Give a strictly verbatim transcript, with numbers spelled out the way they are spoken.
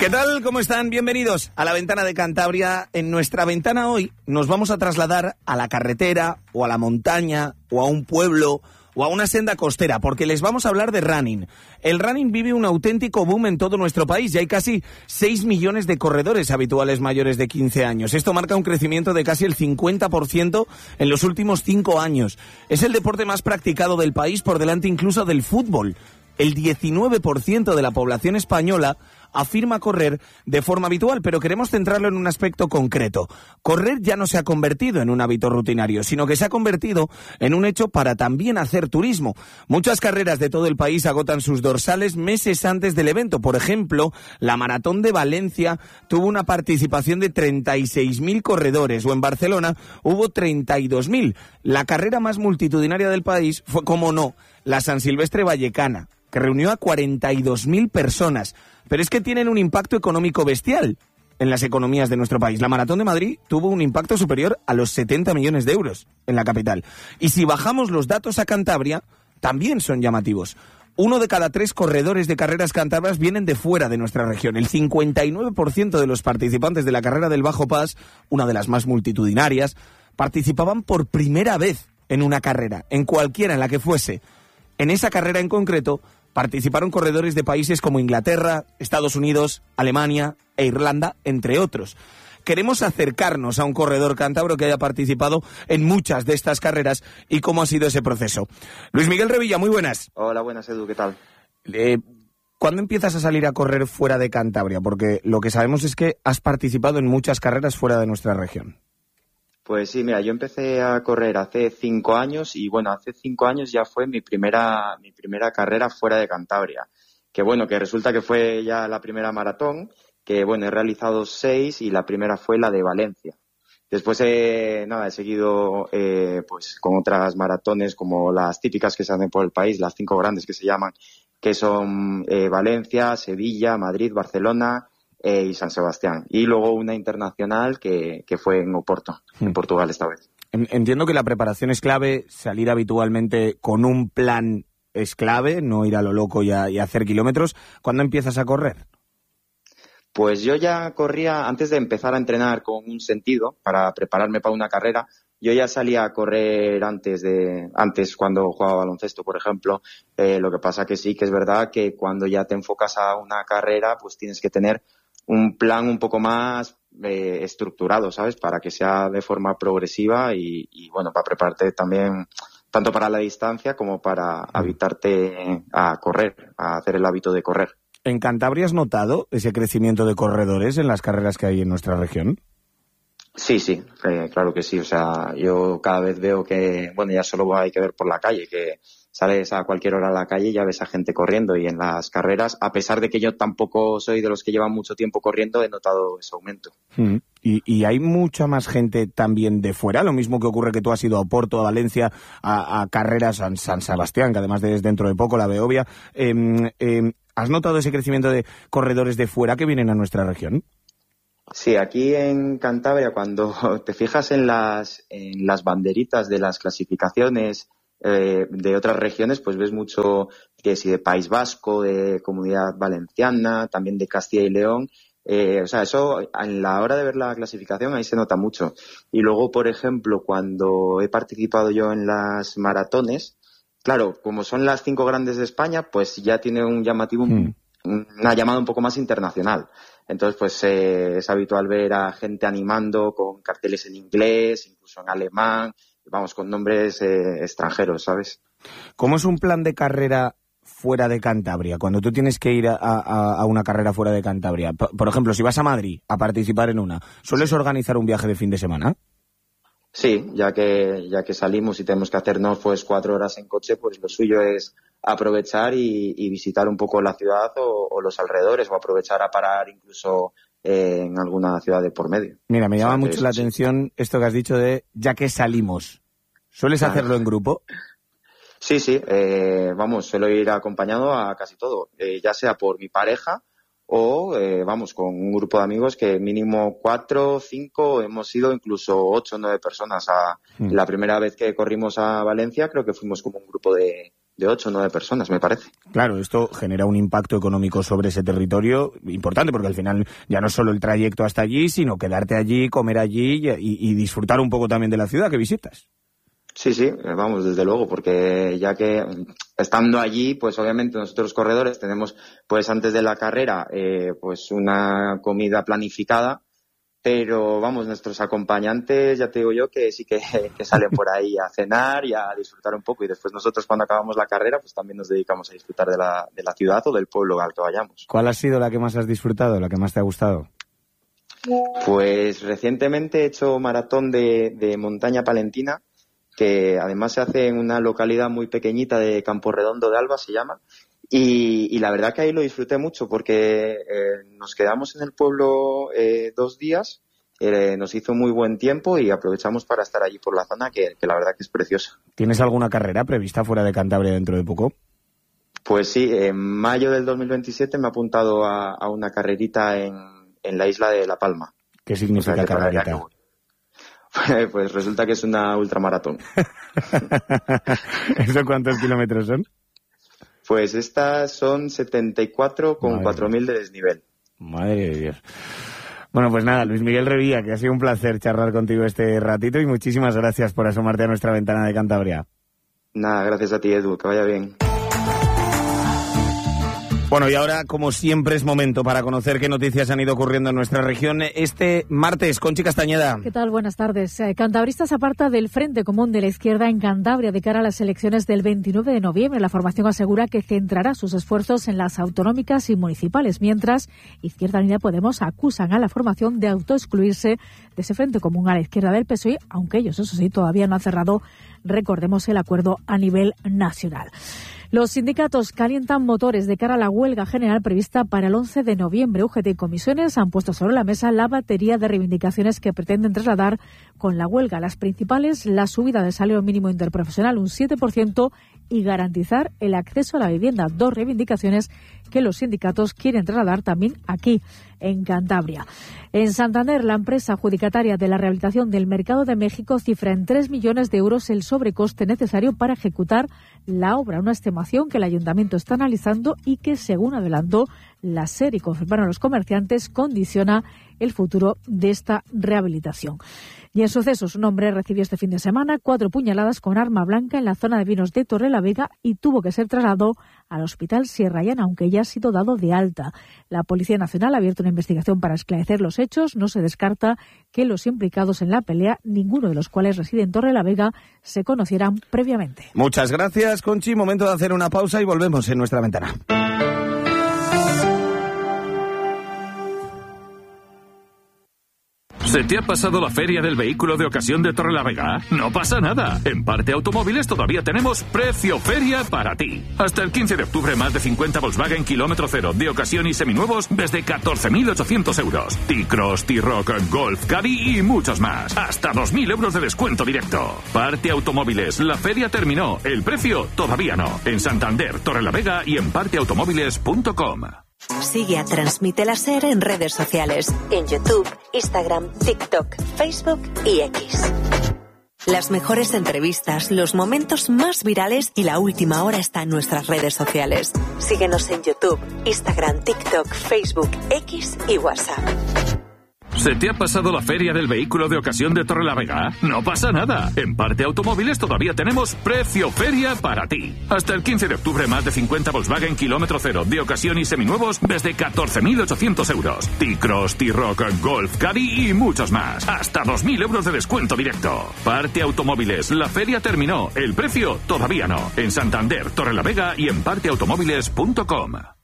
¿Qué tal? ¿Cómo están? Bienvenidos a La Ventana de Cantabria. En nuestra ventana hoy nos vamos a trasladar a la carretera o a la montaña o a un pueblo o a una senda costera, porque les vamos a hablar de running. El running vive un auténtico boom en todo nuestro país y hay casi seis millones de corredores habituales mayores de quince años. Esto marca un crecimiento de casi el cincuenta por ciento en los últimos cinco años. Es el deporte más practicado del país, por delante incluso del fútbol. El diecinueve por ciento de la población española afirma correr de forma habitual, pero queremos centrarlo en un aspecto concreto. Correr ya no se ha convertido en un hábito rutinario, sino que se ha convertido en un hecho para también hacer turismo. Muchas carreras de todo el país agotan sus dorsales meses antes del evento. Por ejemplo, la Maratón de Valencia tuvo una participación de treinta y seis mil corredores, o en Barcelona hubo treinta y dos mil. La carrera más multitudinaria del país fue, como no, la San Silvestre Vallecana, que reunió a cuarenta y dos mil personas. Pero es que tienen un impacto económico bestial en las economías de nuestro país. La Maratón de Madrid tuvo un impacto superior a los setenta millones de euros en la capital. Y si bajamos los datos a Cantabria, también son llamativos. Uno de cada tres corredores de carreras cántabras vienen de fuera de nuestra región. El cincuenta y nueve por ciento de los participantes de la carrera del Bajo Pas, una de las más multitudinarias, participaban por primera vez en una carrera, en cualquiera, en la que fuese. En esa carrera en concreto participaron corredores de países como Inglaterra, Estados Unidos, Alemania e Irlanda, entre otros. Queremos acercarnos a un corredor cántabro que haya participado en muchas de estas carreras y cómo ha sido ese proceso. Luis Miguel Revilla, muy buenas. Hola, buenas, Edu, ¿qué tal? Eh, ¿Cuándo empiezas a salir a correr fuera de Cantabria? Porque lo que sabemos es que has participado en muchas carreras fuera de nuestra región. Pues sí, mira, yo empecé a correr hace cinco años y bueno, hace cinco años ya fue mi primera mi primera carrera fuera de Cantabria. Que bueno, que resulta que fue ya la primera maratón, que bueno, he realizado seis y la primera fue la de Valencia. Después he, nada, he seguido eh, pues con otras maratones como las típicas que se hacen por el país, las cinco grandes que se llaman, que son eh, Valencia, Sevilla, Madrid, Barcelona Eh, y San Sebastián. Y luego una internacional que, que fue en Oporto, en Portugal esta vez. Entiendo que la preparación es clave, salir habitualmente con un plan es clave, no ir a lo loco y, a, y hacer kilómetros. ¿Cuándo empiezas a correr? Pues yo ya corría, antes de empezar a entrenar con un sentido, para prepararme para una carrera, yo ya salía a correr antes de antes cuando jugaba baloncesto, por ejemplo. Eh, lo que pasa que sí que es verdad que cuando ya te enfocas a una carrera, pues tienes que tener un plan un poco más eh, estructurado, ¿sabes? Para que sea de forma progresiva y, y, bueno, para prepararte también tanto para la distancia como para habitarte a correr, a hacer el hábito de correr. ¿En Cantabria has notado ese crecimiento de corredores en las carreras que hay en nuestra región? Sí, sí, eh, claro que sí. O sea, yo cada vez veo que, bueno, ya solo hay que ver por la calle, que sales a cualquier hora a la calle y ya ves a gente corriendo. Y en las carreras, a pesar de que yo tampoco soy de los que llevan mucho tiempo corriendo, he notado ese aumento. Mm. ¿Y, y hay mucha más gente también de fuera? Lo mismo que ocurre que tú has ido a Oporto, a Valencia, a, a carreras en San Sebastián, que además es dentro de poco, la Beovia. Eh, eh, ¿Has notado ese crecimiento de corredores de fuera que vienen a nuestra región? Sí, aquí en Cantabria, cuando te fijas en las, en las banderitas de las clasificaciones eh, de otras regiones, pues ves mucho que si de País Vasco, de Comunidad Valenciana, también de Castilla y León. Eh, o sea, eso en la hora de ver la clasificación ahí se nota mucho. Y luego, por ejemplo, cuando he participado yo en las maratones, claro, como son las cinco grandes de España, pues ya tiene un llamativo, mm. una llamada un poco más internacional. Entonces, pues eh, es habitual ver a gente animando con carteles en inglés, incluso en alemán, vamos, con nombres eh, extranjeros, ¿sabes? ¿Cómo es un plan de carrera fuera de Cantabria? Cuando tú tienes que ir a, a, a una carrera fuera de Cantabria, por, por ejemplo, si vas a Madrid a participar en una, ¿sueles organizar un viaje de fin de semana? Sí, ya que ya que salimos y tenemos que hacernos pues cuatro horas en coche, pues lo suyo es aprovechar y, y visitar un poco la ciudad o, o los alrededores, o aprovechar a parar incluso eh, en alguna ciudad de por medio. Mira, me llama o sea, mucho es, la sí. atención esto que has dicho de ya que salimos. ¿Sueles Claro. hacerlo en grupo? Sí, sí, eh, vamos, suelo ir acompañado a casi todo, eh, ya sea por mi pareja o, eh, vamos, con un grupo de amigos que mínimo cuatro, cinco, hemos ido incluso ocho o nueve personas. A, mm. La primera vez que corrimos a Valencia creo que fuimos como un grupo de, de ocho o nueve personas, me parece. Claro, esto genera un impacto económico sobre ese territorio importante, porque al final ya no es solo el trayecto hasta allí, sino quedarte allí, comer allí y, y disfrutar un poco también de la ciudad que visitas. Sí, sí, vamos, desde luego, porque ya que estando allí, pues obviamente nosotros los corredores tenemos, pues antes de la carrera, eh, pues una comida planificada, pero vamos, nuestros acompañantes, ya te digo yo, que sí que, que salen por ahí a cenar y a disfrutar un poco, y después nosotros cuando acabamos la carrera, pues también nos dedicamos a disfrutar de la, de la ciudad o del pueblo al que vayamos. ¿Cuál ha sido la que más has disfrutado, la que más te ha gustado? Pues recientemente he hecho maratón de, de montaña palentina, que además se hace en una localidad muy pequeñita de Campo Redondo de Alba, se llama, y, y la verdad que ahí lo disfruté mucho porque eh, nos quedamos en el pueblo eh, dos días, eh, nos hizo muy buen tiempo y aprovechamos para estar allí por la zona, que, que la verdad que es preciosa. ¿Tienes alguna carrera prevista fuera de Cantabria dentro de poco? Pues sí, en mayo del dos mil veintisiete me he apuntado a, a una carrerita en, en la isla de La Palma. ¿Qué significa, o sea, carrerita? Pues resulta que es una ultramaratón. ¿Eso cuántos kilómetros son? Pues estas son setenta y cuatro con cuatro mil de desnivel. Madre de Dios. Bueno, pues nada, Luis Miguel Revilla, que ha sido un placer charlar contigo este ratito y muchísimas gracias por asomarte a nuestra ventana de Cantabria. Nada, gracias a ti, Edu, que vaya bien. Bueno, y ahora, como siempre, es momento para conocer qué noticias han ido ocurriendo en nuestra región este martes. Conchi Castañeda. ¿Qué tal? Buenas tardes. Eh, Cantabrista se aparta del Frente Común de la Izquierda en Cantabria de cara a las elecciones del veintinueve de noviembre. La formación asegura que centrará sus esfuerzos en las autonómicas y municipales, mientras Izquierda Unida Podemos acusan a la formación de autoexcluirse de ese Frente Común a la izquierda del P S O E, aunque ellos, eso sí, todavía no han cerrado, recordemos, el acuerdo a nivel nacional. Los sindicatos calientan motores de cara a la huelga general prevista para el once de noviembre. U G T y comisiones han puesto sobre la mesa la batería de reivindicaciones que pretenden trasladar con la huelga. Las principales, la subida del salario mínimo interprofesional un siete por ciento y garantizar el acceso a la vivienda. Dos reivindicaciones que los sindicatos quieren trasladar también aquí, en Cantabria. En Santander, la empresa adjudicataria de la rehabilitación del Mercado de México cifra en tres millones de euros el sobrecoste necesario para ejecutar la obra, una estimación que el ayuntamiento está analizando y que, según adelantó la SER y confirmaron los comerciantes, condiciona el futuro de esta rehabilitación. Y en sucesos, un hombre recibió este fin de semana cuatro puñaladas con arma blanca en la zona de vinos de Torrelavega y tuvo que ser trasladado al Hospital Sierra Llana, aunque ya ha sido dado de alta. La Policía Nacional ha abierto una investigación para esclarecer los hechos. No se descarta que los implicados en la pelea, ninguno de los cuales reside en Torrelavega, se conocieran previamente. Muchas gracias, Conchi. Momento de hacer una pausa y volvemos en nuestra ventana. ¿Se te ha pasado la feria del vehículo de ocasión de Torrelavega? No pasa nada. En Parte Automóviles todavía tenemos precio feria para ti. Hasta el quince de octubre, más de cincuenta Volkswagen kilómetro cero de ocasión y seminuevos desde catorce mil ochocientos euros. T-Cross, T-Rock, Golf, Caddy y muchos más. Hasta dos mil euros de descuento directo. Parte Automóviles, la feria terminó. El precio todavía no. En Santander, Torrelavega y en parte automóviles punto com. Sigue a Transmite la SER en redes sociales, en YouTube, Instagram, TikTok, Facebook y X. Las mejores entrevistas, los momentos más virales y la última hora está en nuestras redes sociales. Síguenos en YouTube, Instagram, TikTok, Facebook, X y WhatsApp. ¿Se te ha pasado la feria del vehículo de ocasión de Torrelavega? No pasa nada. En Parte Automóviles todavía tenemos precio feria para ti. Hasta el quince de octubre, más de cincuenta Volkswagen kilómetro cero de ocasión y seminuevos desde catorce mil ochocientos euros. T-Cross, T-Rock, Golf, Caddy y muchos más. Hasta dos mil euros de descuento directo. Parte Automóviles, la feria terminó. El precio todavía no. En Santander, Torrelavega y en parte automóviles punto com.